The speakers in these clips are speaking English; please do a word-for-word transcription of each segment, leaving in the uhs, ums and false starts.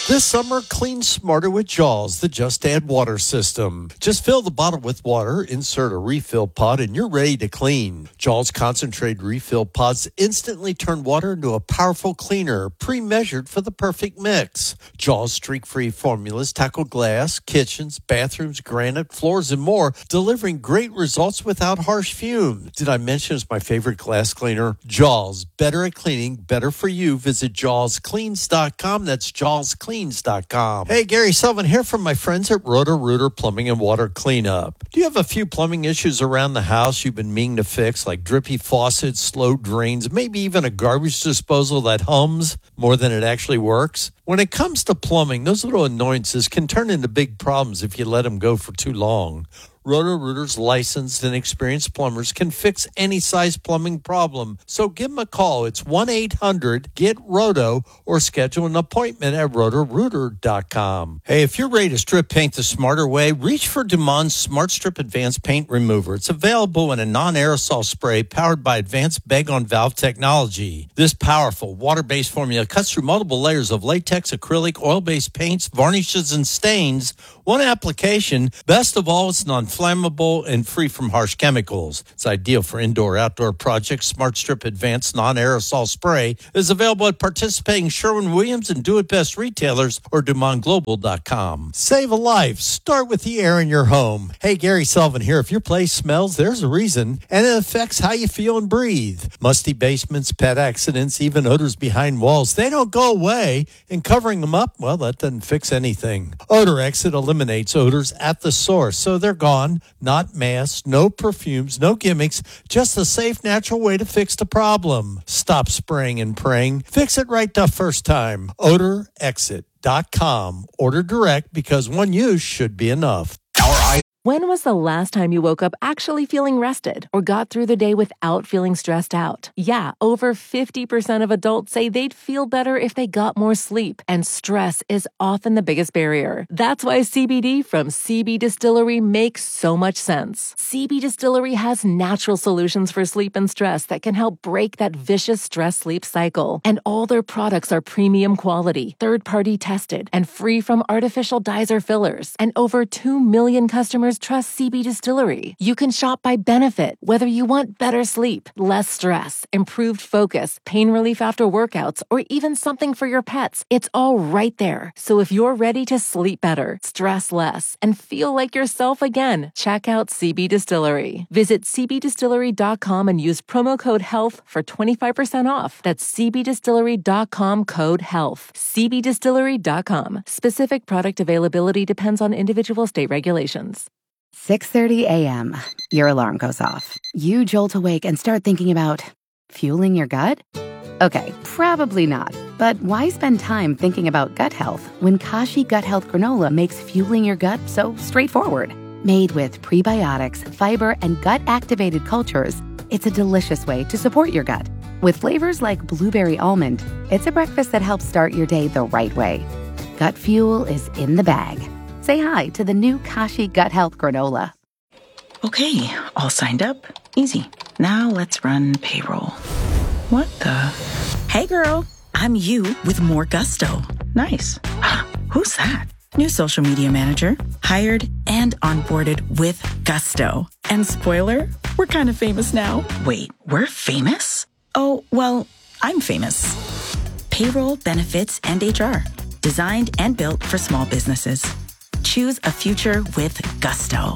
This summer, clean smarter with Jaws, the Just Add Water system. Just fill the bottle with water, insert a refill pod, and you're ready to clean. Jaws concentrated refill pods instantly turn water into a powerful cleaner, pre-measured for the perfect mix. Jaws streak-free formulas tackle glass, kitchens, bathrooms, granite, floors, and more, delivering great results without harsh fumes. Did I mention it's my favorite glass cleaner? Jaws, better at cleaning, better for you. Visit jaws cleans dot com. That's jaws cleans dot com. Hey, Gary Sullivan here from my friends at Roto-Rooter Plumbing and Water Cleanup. Do you have a few plumbing issues around the house you've been meaning to fix, like drippy faucets, slow drains, maybe even a garbage disposal that hums more than it actually works? When it comes to plumbing, those little annoyances can turn into big problems if you let them go for too long. Roto-Rooter's licensed and experienced plumbers can fix any size plumbing problem. So give them a call. It's one eight hundred get roto or schedule an appointment at roto rooter dot com. Hey, if you're ready to strip paint the smarter way, reach for Dumon's Smart Strip Advanced Paint Remover. It's available in a non-aerosol spray powered by advanced bag-on-valve technology. This powerful water-based formula cuts through multiple layers of latex, acrylic, oil-based paints, varnishes, and stains. One application. Best of all, it's non-flammable and free from harsh chemicals. It's ideal for indoor-outdoor projects. Smart Strip Advanced Non-Aerosol Spray is available at participating Sherwin-Williams and Do It Best retailers or Dumont Global dot com. Save a life. Start with the air in your home. Hey, Gary Sullivan here. If your place smells, there's a reason, and it affects how you feel and breathe. Musty basements, pet accidents, even odors behind walls, they don't go away, and covering them up, well, that doesn't fix anything. Odor Exit eliminates odors at the source, so they're gone. Not masks, no perfumes, no gimmicks, just a safe, natural way to fix the problem. Stop spraying and praying. Fix it right the first time. odor exit dot com. Order direct because one use should be enough. When was the last time you woke up actually feeling rested or got through the day without feeling stressed out? Yeah, over fifty percent of adults say they'd feel better if they got more sleep, and stress is often the biggest barrier. That's why C B D from C B Distillery makes so much sense. C B Distillery has natural solutions for sleep and stress that can help break that vicious stress-sleep cycle. And all their products are premium quality, third-party tested, and free from artificial dyes or fillers. And over two million customers trust C B Distillery. You can shop by benefit, whether you want better sleep, less stress, improved focus, pain relief after workouts, or even something for your pets. It's all right there. So if you're ready to sleep better, stress less, and feel like yourself again, check out C B Distillery. Visit c b distillery dot com and use promo code HEALTH for twenty-five percent off. That's c b distillery dot com code HEALTH. c b distillery dot com. Specific product availability depends on individual state regulations. six thirty a.m. Your alarm goes off. You jolt awake and start thinking about fueling your gut? Okay, probably not. But why spend time thinking about gut health when Kashi Gut Health Granola makes fueling your gut so straightforward? Made with prebiotics, fiber, and gut-activated cultures, it's a delicious way to support your gut. With flavors like blueberry almond, it's a breakfast that helps start your day the right way. Gut fuel is in the bag. Say hi to the new Kashi Gut Health Granola. Okay, all signed up. Easy. Now let's run payroll. What the? Hey girl, I'm you with more gusto. Nice. Who's that? New social media manager. Hired and onboarded with gusto. And spoiler, we're kind of famous now. Wait, we're famous? Oh, well, I'm famous. Payroll, benefits, and H R. Designed and built for small businesses. Choose a future with gusto.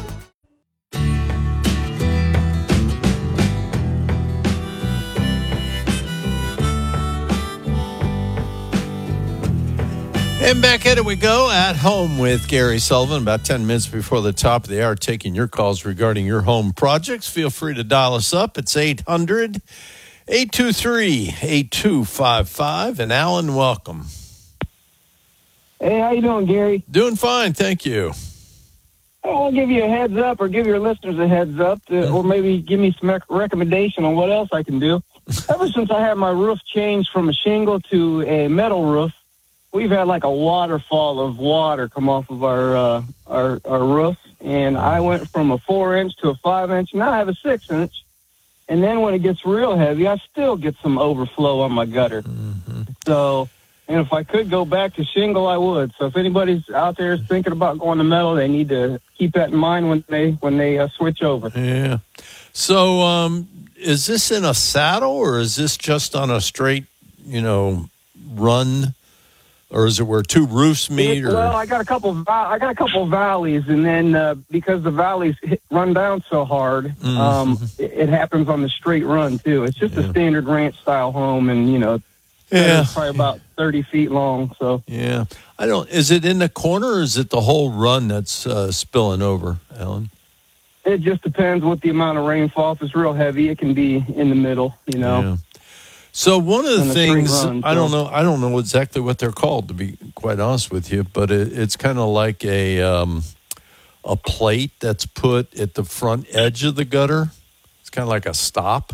And back at it we go, at home with Gary Sullivan, about ten minutes before the top of the hour, taking your calls regarding your home projects. Feel free to dial us up. It's eight hundred, eight two three, eight two five five. And Alan, welcome. Hey, how you doing, Gary? Doing fine, thank you. I'll give you a heads up, or give your listeners a heads up, to, or maybe give me some rec- recommendation on what else I can do. Ever since I had my roof changed from a shingle to a metal roof, we've had like a waterfall of water come off of our uh, our, our roof, and I went from a four inch to a five inch. Now I have a six inch, and then when it gets real heavy, I still get some overflow on my gutter. Mm-hmm. So And if I could go back to shingle, I would. So if anybody's out there thinking about going to metal, they need to keep that in mind when they when they uh, switch over. Yeah. So um, is this in a saddle, or is this just on a straight, you know, run, or is it where two roofs meet? It, or? Well, I got a couple. Of, I got a couple of valleys, and then uh, because the valleys hit, run down so hard, Mm-hmm. um, it, it happens on the straight run too. It's just Yeah. a standard ranch style home, and you know. Yeah. It's probably about thirty feet long. So Yeah. I don't. Is it in the corner, or is it the whole run that's uh, spilling over, Alan? it just depends what the amount of rainfall. If it's real heavy, it can be in the middle, you know. Yeah. So one of the And the tree things runs, I don't so- know, I don't know exactly what they're called, to be quite honest with you, but it, it's kind of like a um, a plate that's put at the front edge of the gutter. It's kind of like a stop.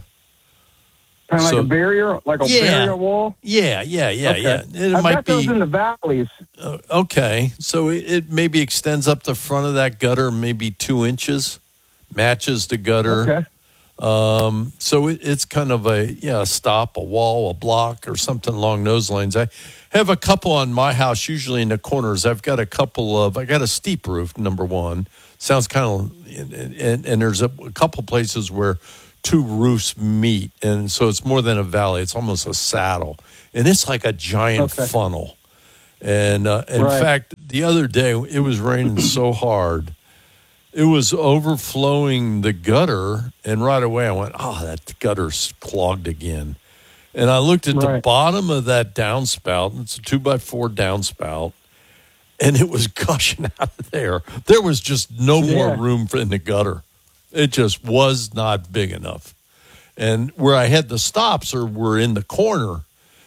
Kind of So- like a barrier, like a Yeah. barrier wall. Yeah, yeah, yeah, Okay. yeah. And it I've might got those be in the valleys. uh, okay. So it, it maybe extends up the front of that gutter, maybe two inches, matches the gutter. Okay. Um, so it, it's kind of a yeah, a stop, a wall, a block, or something along those lines. I have a couple on my house, usually in the corners. I've got a couple of. I got a steep roof. Number one sounds kind of, and, and, and there's a, a couple places where two roofs meet, and so it's more than a valley. It's almost a saddle, and it's like a giant Okay. funnel. And uh, in Right. fact, the other day it was raining so hard. It was overflowing the gutter, and right away I went, oh, that gutter's clogged again. And I looked at the Right. bottom of that downspout. It's a two by four downspout, and it was gushing out of there. There was just no more Yeah. room for in the gutter. It just was not big enough. And where I had the stops are were in the corner,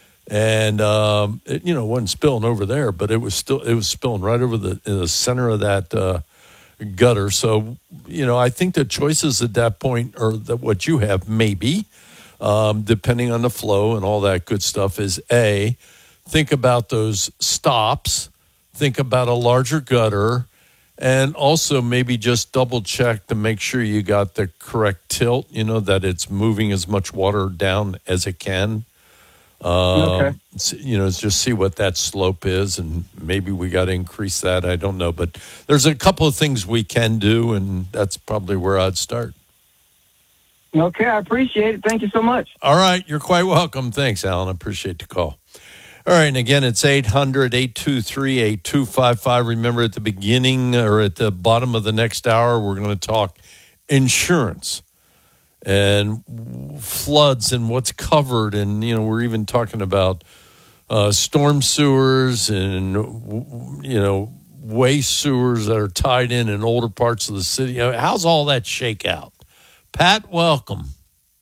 and um, it, you know, wasn't spilling over there, but it was still it was spilling right over the in the center of that uh, gutter. So, you know, I think the choices at that point, or that what you have maybe, um, depending on the flow and all that good stuff, is A, think about those stops, think about a larger gutter, and also maybe just double check to make sure you got the correct tilt, you know, that it's moving as much water down as it can. Okay. Um, s- you know, just see what that slope is, and maybe we got to increase that. I don't know, but there's a couple of things we can do, and that's probably where I'd start. Okay, I appreciate it. Thank you so much. All right, you're quite welcome. Thanks, Alan. I appreciate the call. All right, and again, it's eight hundred, eight two three, eight two five five. Remember, at the beginning or at the bottom of the next hour, we're going to talk insurance and floods and what's covered. And, you know, we're even talking about uh, storm sewers and, you know, waste sewers that are tied in in older parts of the city. You know, how's all that shake out? Pat, welcome.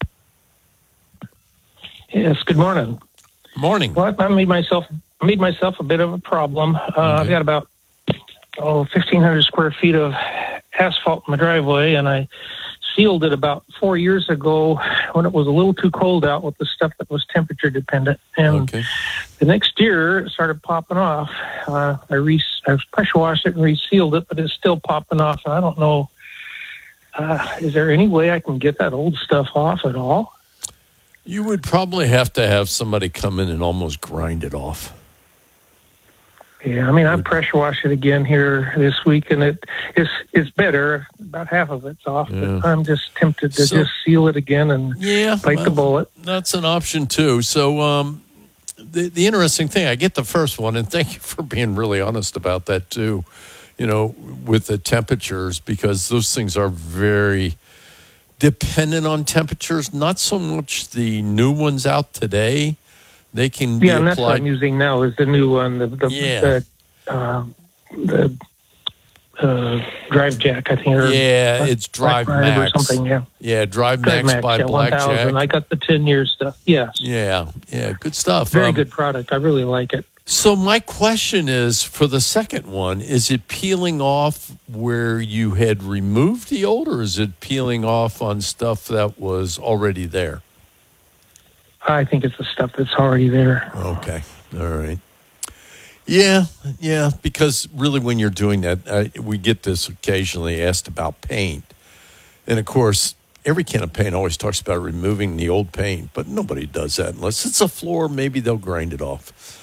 Yes, good morning. Morning. Well, I made myself I made myself a bit of a problem. Uh, I've got about oh fifteen hundred square feet of asphalt in my driveway, and I sealed it about four years ago when it was a little too cold out with the stuff that was temperature dependent. And Okay. the next year it started popping off. Uh, I re I pressure washed it and resealed it, but it's still popping off. And I don't know. Uh, is there any way I can get that old stuff off at all? You would probably have to have somebody come in and almost grind it off. Yeah, I mean, I pressure washed it again here this week, and it is it's better. About half of it's off, Yeah. but I'm just tempted to So- just seal it again and Yeah. bite the bullet. That's an option too. So um, the, the interesting thing, I get the first one, and thank you for being really honest about that too, you know, with the temperatures, because those things are very dependent on temperatures, not so much the new ones out today. They can be Yeah, and that's what applied. I'm using now is the new one, the the Yeah. the, uh, the uh, Drive Jack, I think. Or Yeah, it's Drive Black Ride Max. or something. Yeah, Yeah, Drive, Drive Max, Max, by yeah, one thousand. Blackjack. I got the ten year stuff. Yes, Yeah, yeah, good stuff. very Um, good product. I really like it. So my question is, for the second one, is it peeling off where you had removed the old, or is it peeling off on stuff that was already there? I think it's the stuff that's already there. Okay, all right. Yeah, yeah, because really when you're doing that, uh, we get this occasionally asked about paint. And, of course, every can of paint always talks about removing the old paint, but nobody does that unless it's a floor. Maybe they'll grind it off.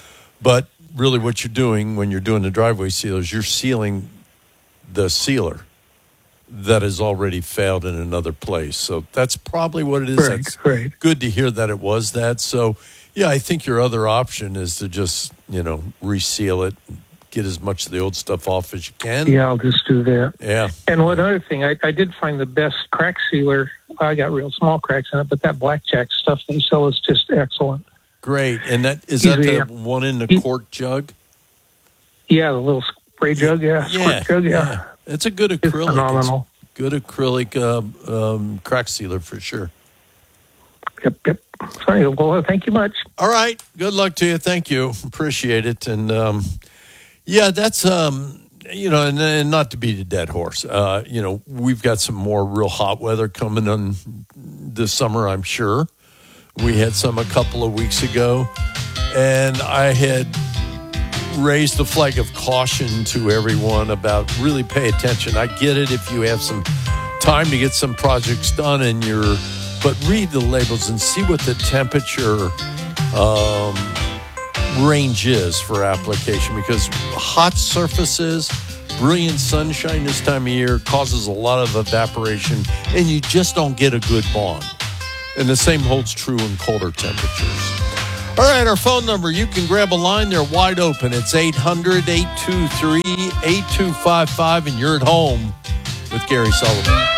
But really what you're doing when you're doing the driveway sealers, you're sealing the sealer that has already failed in another place. So that's probably what it is. Right, That's right. good to hear that it was that. So, yeah, I think your other option is to just, you know, reseal it, get as much of the old stuff off as you can. Yeah, I'll just do that. Yeah. And one other thing, I, I did find the best crack sealer. I got real small cracks in it, but that blackjack stuff they sell is just excellent. Great. And that is that Yeah. the one in the Yeah. quart jug? Yeah, the little spray jug, yeah, Yeah. squirt jug, yeah. It's a good It's acrylic. phenomenal. It's good acrylic uh, um, crack sealer for sure. Yep, yep. Sorry, well, thank you much. All right. Good luck to you. Thank you. Appreciate it. And, um, yeah, that's, um, you know, and, and not to beat a dead horse. Uh, you know, we've got some more real hot weather coming on this summer, I'm sure. We had some a couple of weeks ago. And I had raised the flag of caution to everyone about really pay attention. I get it if you have some time to get some projects done and you're, but read the labels and see what the temperature um, range is for application, because hot surfaces, brilliant sunshine this time of year causes a lot of evaporation and you just don't get a good bond. And the same holds true in colder temperatures. All right, our phone number, you can grab a line. They're wide open. It's eight hundred, eight two three, eight two five five, and you're at home with Gary Sullivan.